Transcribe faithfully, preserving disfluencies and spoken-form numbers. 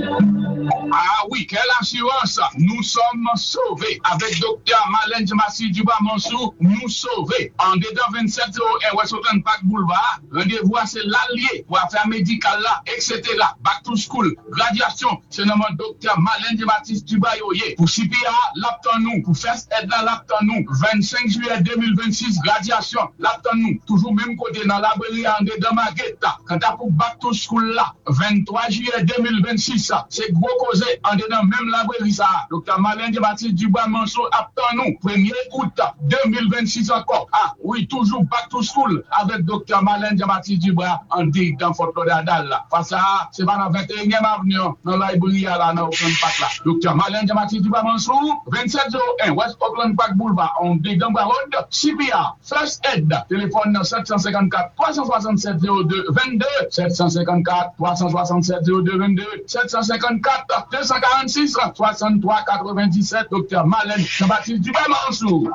Ah oui, quelle assurance! Nous sommes sauvés. Avec docteur Malène Djemassi Duba Mansou, nous sauvés. En dedans vingt-sept zéro un West Oakland Park Boulevard, rendez-vous c'est l'allié pour affaires médicales là, et cetera. Back to school, graduation, c'est nommé docteur Malène Djemassi Duba Yoye. Pour C P A, l'aptan nous. Pour First Aid là, l'aptan nous. vingt-cinq juillet deux mille vingt-six, graduation, l'aptan nous. Toujours même côté dans la librairie en dedans Maguetta. Quand t'as pour Back to school là, vingt-trois juillet deux mille vingt-six, c'est gros causé en dedans même la librairie ça. Docteur Malène Djemassi Duba Manso aptan nous. premier août deux mille vingt-six encore. Ah oui, toujours Back to school avec docteur Malène Djemassi Duba en dit dans Fort Lauderdale là. Face à c'est pas dans vingt et unième avenue dans la librairie là dans Oakland Park là. Docteur Malène Djemassi Duba Manso vingt-sept zéro un West Oakland Park Boulevard on dit dans Road C P A First Aid téléphone sept cent cinquante-quatre trois cent soixante-sept zéro deux vingt-deux sept cent cinquante-quatre trois cent soixante-sept zéro deux vingt-deux sept cent cinquante-quatre deux cent quarante-six soixante-trois quatre-vingt-dix-sept docteur Malène Djemassi Duba Manso.